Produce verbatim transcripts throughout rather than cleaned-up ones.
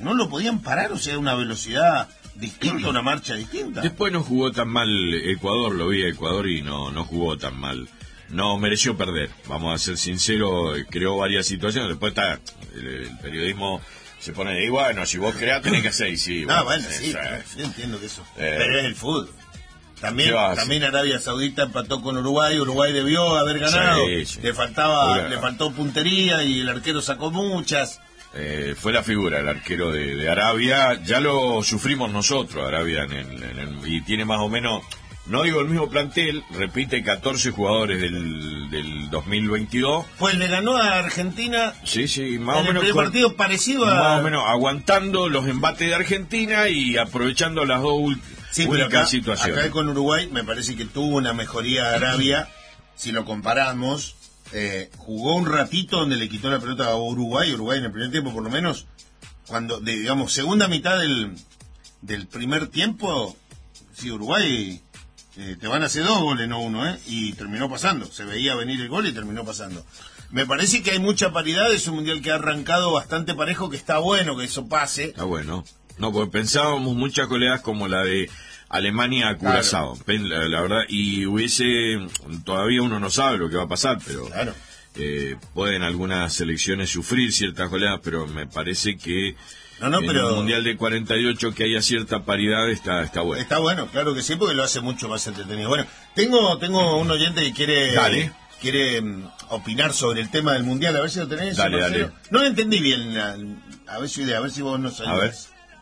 no lo podían parar, o sea, una velocidad distinta, una marcha distinta. Después no jugó tan mal Ecuador, lo vi a Ecuador y no, no jugó tan mal. No mereció perder, vamos a ser sinceros, creó varias situaciones, después está el, el periodismo se pone, y bueno, si vos creás tenés que hacer, y sí. No, bueno, bueno, sí, eh, sí, entiendo que eso, eh, pero es el fútbol. También, vas, también Arabia Saudita empató con Uruguay, Uruguay debió haber ganado, sí, sí. le faltaba, Uruguay. le faltó puntería y el arquero sacó muchas. Eh, fue la figura, el arquero de, de Arabia, ya lo sufrimos nosotros, Arabia, en el, en el, y tiene más o menos, no digo el mismo plantel, repite catorce jugadores del, del dos mil veintidós. Pues le ganó a Argentina. Sí, sí, más en o menos. El con, partido parecido a. Más o menos aguantando los embates de Argentina y aprovechando las dos últimas Sí, pero acá, situaciones. acá con Uruguay me parece que tuvo una mejoría de Arabia, si lo comparamos. Eh, jugó un ratito donde le quitó la pelota a Uruguay, Uruguay en el primer tiempo por lo menos, cuando, de, digamos, segunda mitad del, del primer tiempo, sí, Uruguay eh, te van a hacer dos goles, no uno, ¿eh? Y terminó pasando, se veía venir el gol y terminó pasando. Me parece que hay mucha paridad, es un mundial que ha arrancado bastante parejo, que está bueno que eso pase. Está bueno. No, porque pensábamos muchas goleadas como la de Alemania a Curazao, claro. la, la verdad, y hubiese, todavía uno no sabe lo que va a pasar, pero claro. eh, pueden algunas selecciones sufrir ciertas goleadas, pero me parece que no, no, en pero... el Mundial de cuarenta y ocho que haya cierta paridad está, está bueno. Está bueno, claro que sí, porque lo hace mucho más entretenido. Bueno, tengo, tengo un oyente que quiere... Dale. quiere um, opinar sobre el tema del Mundial, a ver si lo tenés. Dale, dale. No lo entendí bien, a, a ver si a ver si vos nos ayudás. A ver.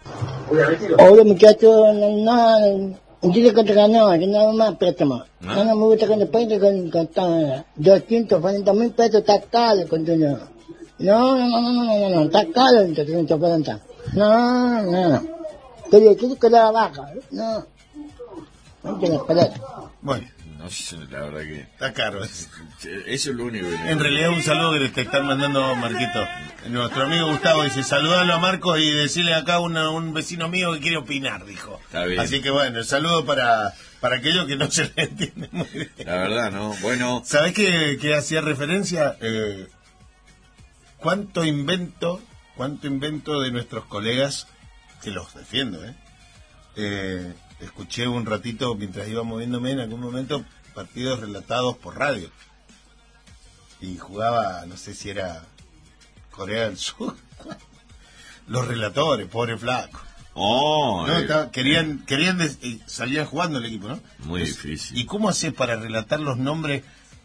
Hola muchachos, no, no, dile que te ganó, que nada más préstamo. ¿Ah? No, no me gusta que te pague con, con, con doscientos cuarenta mil pesos, está caro con tu no. No, no, no, no, no, no, no, está caro el doscientos cuarenta. No, no, no. Pero quiero que la baja, no. No te la esperas. Bueno. No sé, la verdad que... Está caro. Eso es lo único que... En realidad un saludo que te están mandando, Marquito. Nuestro amigo Gustavo dice, saludalo a Marcos y decirle acá a un vecino mío que quiere opinar, dijo. Está bien. Así que bueno, el saludo para, para aquellos que no se le entiende muy bien. La verdad, ¿no? Bueno... ¿Sabés qué, qué hacía referencia? Eh, ¿Cuánto invento, cuánto invento de nuestros colegas, que los defiendo, eh? Eh... Escuché un ratito mientras iba moviéndome en algún momento partidos relatados por radio y jugaba, no sé si era Corea del Sur, los relatores, pobre flaco. Oh, no, eh, estaba, querían, eh. querían des, eh, salían jugando el equipo, ¿no? Muy Entonces, difícil. ¿y cómo haces para relatar los nombres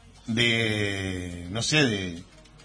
de, no sé, de,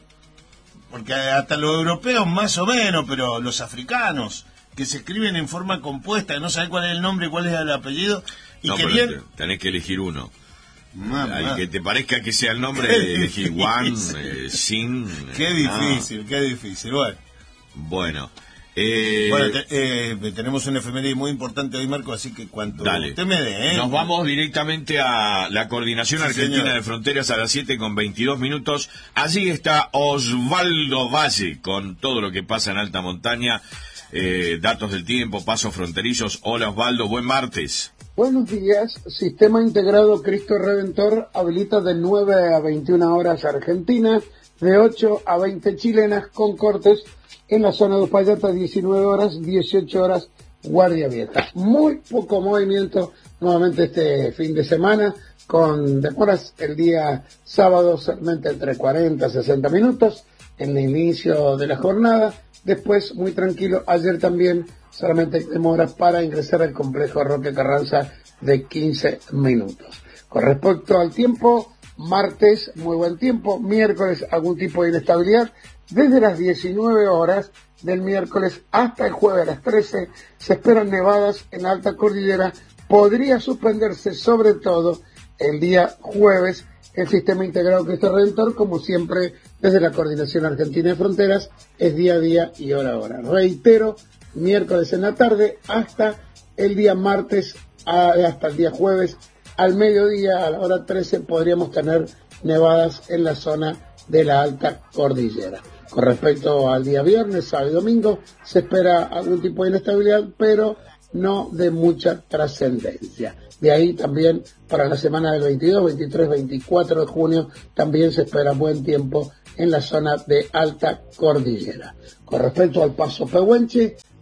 porque hasta los europeos más o menos, pero los africanos que se escriben en forma compuesta, no sabés cuál es el nombre y cuál es el apellido, y no, querían... pero te, tenés que elegir uno. Mamá. Al que te parezca que sea el nombre, elegir Juan, eh, Sin... Qué eh, difícil, no. qué difícil, bueno. Bueno, eh, bueno te, eh, tenemos una efeméride muy importante hoy, Marco, así que cuanto dale. usted me dé, ¿eh? Nos vamos directamente a la Coordinación sí, Argentina señor. de Fronteras a las siete con veintidós minutos. Allí está Osvaldo Valle con todo lo que pasa en alta montaña. Eh, datos del tiempo, pasos fronterizos. Hola Osvaldo, buen martes. Buenos días. Sistema Integrado Cristo Redentor habilita de nueve a veintiuna horas Argentina, de ocho a veinte chilenas, con cortes en la zona de Uspallata, diecinueve horas, dieciocho horas Guardia Vieja. Muy poco movimiento nuevamente este fin de semana, con demoras el día sábado solamente entre cuarenta a sesenta minutos en el inicio de la jornada. Después, muy tranquilo, ayer también solamente demoras para ingresar al complejo Roque Carranza de quince minutos. Con respecto al tiempo, martes, muy buen tiempo, miércoles, algún tipo de inestabilidad. Desde las diecinueve horas del miércoles hasta el jueves a las trece, se esperan nevadas en la alta cordillera. Podría suspenderse sobre todo el día jueves el Sistema Integrado Cristo Redentor, como siempre, desde la Coordinación Argentina de Fronteras, es día a día y hora a hora. Reitero, miércoles en la tarde hasta el día martes, a, hasta el día jueves, al mediodía, a la hora trece, podríamos tener nevadas en la zona de la alta cordillera. Con respecto al día viernes, sábado y domingo, se espera algún tipo de inestabilidad, pero no de mucha trascendencia. De ahí también para la semana del veintidós, veintitrés, veinticuatro de junio también se espera buen tiempo en la zona de alta cordillera. Con respecto al paso Pehuenche,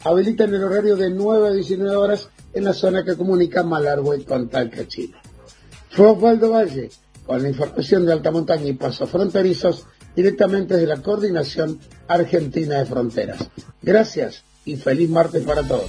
habilitan el horario de nueve a diecinueve horas en la zona que comunica Malargüe con Talca, Chile. Fue Osvaldo Valle con la información de alta montaña y pasos fronterizos directamente de la Coordinación Argentina de Fronteras. Gracias y feliz martes para todos.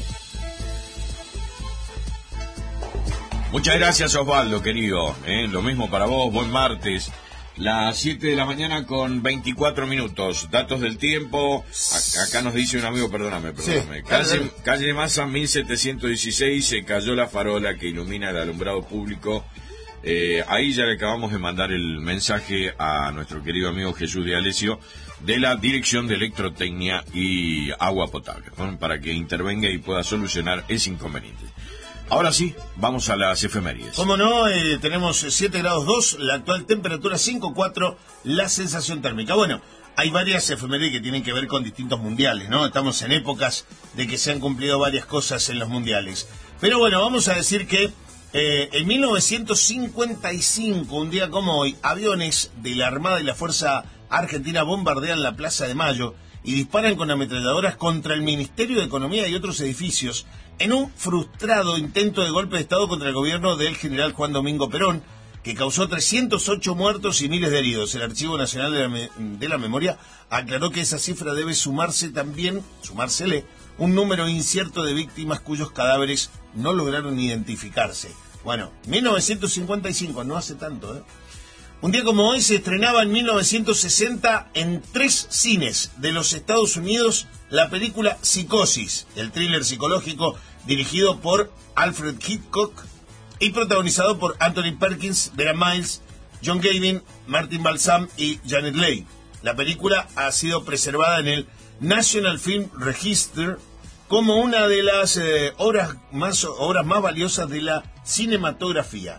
Muchas gracias, Osvaldo, querido. ¿eh? Lo mismo para vos, buen martes. Las siete de la mañana con veinticuatro minutos. Datos del tiempo. A- acá nos dice un amigo, perdóname, perdóname. Sí, calle, dale. calle Massa mil setecientos dieciséis, se cayó la farola que ilumina el alumbrado público. Eh, ahí ya le acabamos de mandar el mensaje a nuestro querido amigo Jesús de Alessio de la Dirección de Electrotecnia y Agua Potable, ¿no? Para que intervenga y pueda solucionar ese inconveniente. Ahora sí, vamos a las efemérides. ¿Cómo no? Eh, tenemos siete grados dos, la actual temperatura cinco coma cuatro, la sensación térmica. Bueno, hay varias efemérides que tienen que ver con distintos mundiales, ¿no? Estamos en épocas de que se han cumplido varias cosas en los mundiales. Pero bueno, vamos a decir que eh, en mil novecientos cincuenta y cinco, un día como hoy, aviones de la Armada y la Fuerza Argentina bombardean la Plaza de Mayo y disparan con ametralladoras contra el Ministerio de Economía y otros edificios en un frustrado intento de golpe de Estado contra el gobierno del general Juan Domingo Perón, que causó trescientos ocho muertos y miles de heridos. El Archivo Nacional de la, Me- de la Memoria aclaró que esa cifra debe sumarse también, sumársele, un número incierto de víctimas cuyos cadáveres no lograron identificarse. Bueno, mil novecientos cincuenta y cinco, no hace tanto, ¿eh? Un día como hoy se estrenaba en mil novecientos sesenta en tres cines de los Estados Unidos la película Psicosis, el thriller psicológico dirigido por Alfred Hitchcock y protagonizado por Anthony Perkins, Vera Miles, John Gavin, Martin Balsam y Janet Leigh. La película ha sido preservada en el National Film Register como una de las eh, obras más, obras más valiosas de la cinematografía.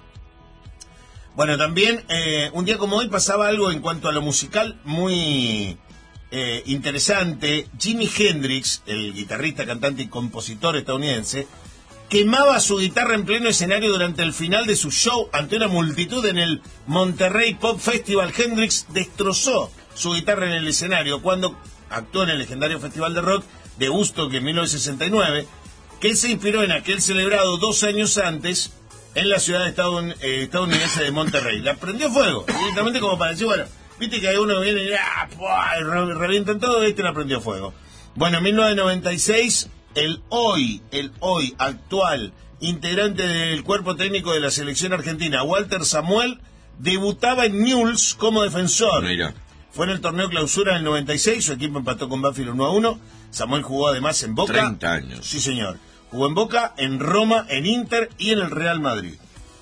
Bueno, también eh, un día como hoy pasaba algo en cuanto a lo musical muy eh, interesante. Jimi Hendrix, el guitarrista, cantante y compositor estadounidense, quemaba su guitarra en pleno escenario durante el final de su show ante una multitud en el Monterrey Pop Festival. Hendrix destrozó su guitarra en el escenario cuando actuó en el legendario Festival de Rock de Woodstock en mil novecientos sesenta y nueve, que se inspiró en aquel celebrado dos años antes en la ciudad estadoun- eh, estadounidense de Monterrey. La prendió fuego, directamente como para decir, bueno, viste que uno viene y, ¡ah, puah! y re- revientan todo, este la prendió fuego. Bueno, en mil novecientos noventa y seis, el hoy, el hoy actual integrante del cuerpo técnico de la selección argentina, Walter Samuel, debutaba en Newell's como defensor. Mira. Fue en el torneo clausura del noventa y seis, su equipo empató con Banfield uno a uno. Samuel jugó además en Boca. treinta años. Sí, señor. Jugó en Boca, en Roma, en Inter y en el Real Madrid.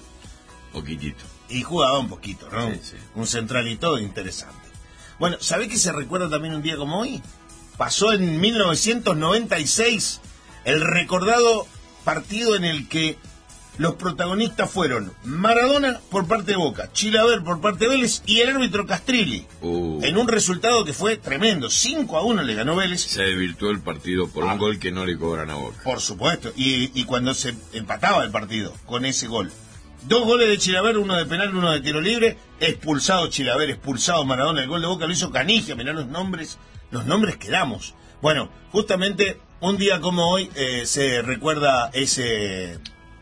Poquitito. Y jugaba un poquito, ¿no? Sí, sí. Un centralito interesante. Bueno, ¿sabés que se recuerda también un día como hoy? Pasó en mil novecientos noventa y seis el recordado partido en el que los protagonistas fueron Maradona por parte de Boca, Chilaver por parte de Vélez y el árbitro Castrilli. Uh. En un resultado que fue tremendo. cinco a uno le ganó Vélez. Se desvirtuó el partido por Ah. un gol que no le cobran a Boca. Por supuesto. Y, y cuando se empataba el partido con ese gol. Dos goles de Chilaver, uno de penal, uno de tiro libre. Expulsado Chilaver, expulsado Maradona. El gol de Boca lo hizo Canigia. Mirá los nombres, los nombres que damos. Bueno, justamente un día como hoy eh, se recuerda ese,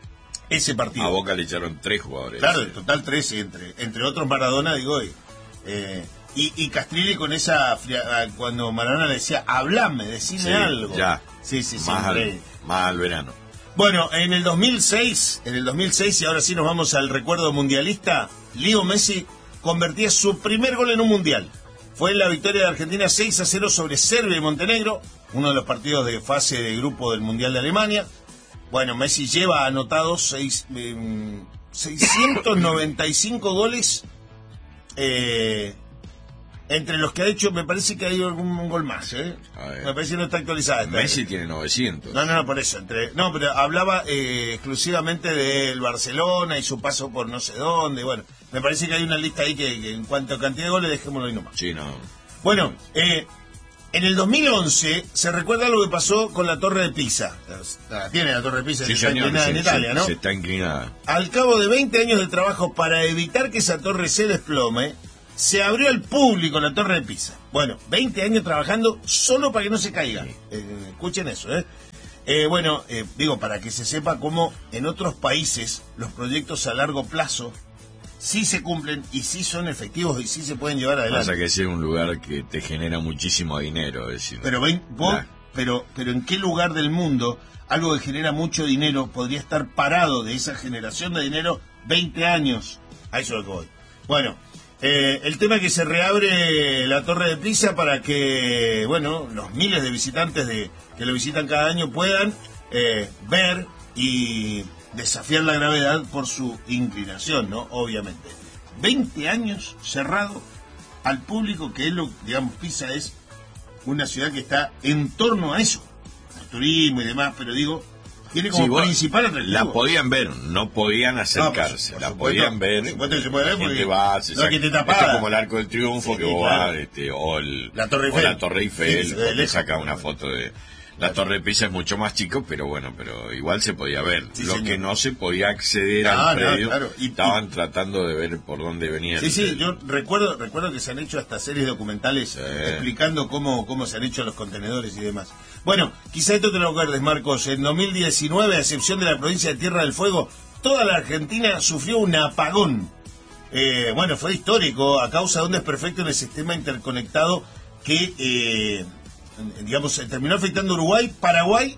ese partido. A Boca le echaron tres jugadores. Claro, en total trece, entre, entre otros Maradona, digo, y, eh, y, y Castrilli con esa, fria- cuando Maradona le decía, hablame, decime Sí, algo. ya. Sí, sí, sí. Más al, increíble. más al verano. Bueno, en el dos mil seis, en el dos mil seis, y ahora sí nos vamos al recuerdo mundialista, Leo Messi convertía su primer gol en un mundial. Fue en la victoria de Argentina seis a cero sobre Serbia y Montenegro, uno de los partidos de fase de grupo del Mundial de Alemania. Bueno, Messi lleva anotados seis, eh, seiscientos noventa y cinco goles, eh, entre los que ha hecho, me parece que hay algún gol más, ¿eh? A ver. Me parece que no está actualizada. esta Messi vez. tiene novecientos. No, no, no, por eso. Entre, no, pero hablaba eh, exclusivamente del Barcelona y su paso por no sé dónde. Bueno, me parece que hay una lista ahí que, que en cuanto a cantidad de goles, dejémoslo ahí nomás. Sí, no. Bueno, eh, en el dos mil once se recuerda lo que pasó con la Torre de Pisa. La- Tiene la Torre de Pisa, Sí, que está señor, inclinada se, en Italia, se- ¿no? se está inclinada. Al cabo de veinte años de trabajo para evitar que esa torre se desplome, se abrió al público la Torre de Pisa. Bueno, veinte años trabajando solo para que no se caiga. Eh, escuchen eso, ¿eh? Eh, bueno, eh, digo, para que se sepa cómo en otros países los proyectos a largo plazo sí se cumplen y sí son efectivos y sí se pueden llevar adelante. Pasa que es un lugar que te genera muchísimo dinero, es decir. Pero ven, vos, la... pero, pero ¿en qué lugar del mundo algo que genera mucho dinero podría estar parado de esa generación de dinero veinte años? A eso es lo que voy. Bueno, eh, el tema es que se reabre la Torre de Pisa para que, bueno, los miles de visitantes de que lo visitan cada año puedan eh, ver y desafiar la gravedad por su inclinación, ¿no? Obviamente. veinte años cerrado al público, que es lo, digamos, Pisa es una ciudad que está en torno a eso, al turismo y demás, pero digo, tiene como sí, bueno, principal atractivo. La podían ver, no podían acercarse, no, por, por la supuesto, podían ver. Por supuesto que se puede ver, la gente porque va, se no saca, que te esto tapada. es como el Arco del Triunfo, Sí, que vos claro. vas, este, o, el, la Torre o Eiffel, la Torre Eiffel, sí, te lejos, saca una foto de... La Torre de Pisa es mucho más chico, pero bueno, pero igual se podía ver. Sí, Lo señor. que no se podía acceder No, al no, predio, claro. Y- estaban y- tratando de ver por dónde venían. Sí, sí, el- yo recuerdo recuerdo que se han hecho hasta series documentales Sí. explicando cómo, cómo se han hecho los contenedores y demás. Bueno, quizá esto te lo acuerdes, Marcos. En dos mil diecinueve, a excepción de la provincia de Tierra del Fuego, toda la Argentina sufrió un apagón. Eh, bueno, fue histórico a causa de un desperfecto en el sistema interconectado que, eh, digamos, terminó afectando Uruguay, Paraguay,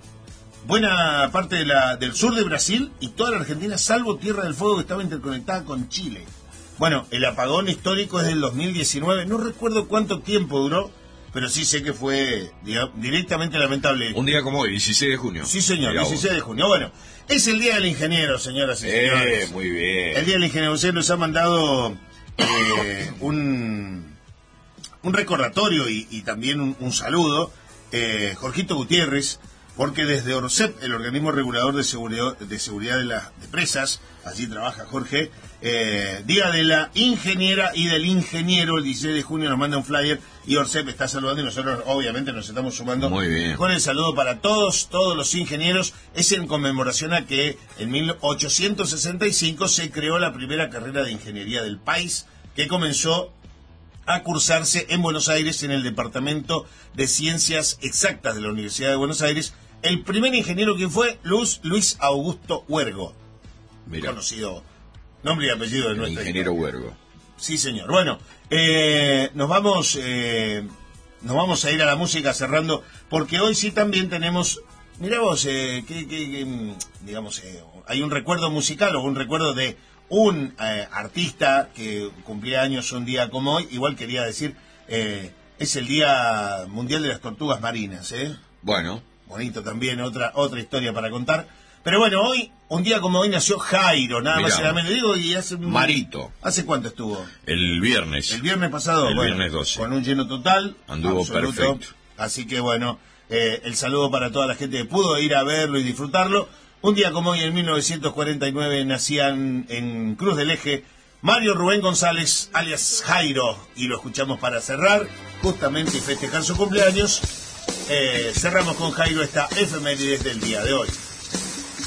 buena parte de la, del sur de Brasil y toda la Argentina, salvo Tierra del Fuego, que estaba interconectada con Chile. Bueno, el apagón histórico es del dos mil diecinueve, no recuerdo cuánto tiempo duró, pero sí sé que fue digamos, directamente lamentable. Un día como hoy, dieciséis de junio. Sí, señor, Mirá vos. dieciséis de junio. Bueno, es el Día del Ingeniero, señoras y Eh, señores. muy bien. El Día del Ingeniero. Usted nos ha mandado eh, un, un recordatorio y, y también un, un saludo, eh, Jorgito Gutiérrez, porque desde ORCEP, el organismo regulador de seguridad de, seguridad de las de presas, allí trabaja Jorge, eh, Día de la Ingeniera y del Ingeniero, el dieciséis de junio nos manda un flyer y ORCEP está saludando y nosotros obviamente nos estamos sumando. Muy bien. Con el saludo para todos, todos los ingenieros. Es en conmemoración a que en mil ochocientos sesenta y cinco se creó la primera carrera de ingeniería del país, que comenzó a cursarse en Buenos Aires en el Departamento de Ciencias Exactas de la Universidad de Buenos Aires. El primer ingeniero que fue Luz, Luis Augusto Huergo, Mira, conocido nombre y apellido de el nuestra ingeniero historia. Huergo. Sí, señor. Bueno, eh, nos vamos eh, nos vamos a ir a la música cerrando, porque hoy sí también tenemos, mirá vos, eh, que, que, que, digamos, eh, hay un recuerdo musical o un recuerdo de un eh, artista que cumplía años un día como hoy. Igual quería decir, eh, es el Día Mundial de las Tortugas Marinas, ¿eh? Bueno, Bonito también, otra otra historia para contar. Pero bueno, hoy, un día como hoy, nació Jairo, nada Mirá. más y nada menos. Digo, y hace un- Marito. ¿Hace cuánto estuvo? el viernes. El viernes pasado, El bueno, viernes doce. con un lleno total. Anduvo absoluto. perfecto. Así que bueno, eh, el saludo para toda la gente que pudo ir a verlo y disfrutarlo. Un día como hoy, en mil novecientos cuarenta y nueve, nacían en Cruz del Eje Mario Rubén González, alias Jairo, y lo escuchamos para cerrar, justamente y festejar su cumpleaños. Eh, cerramos con Jairo esta efemérides del día de hoy.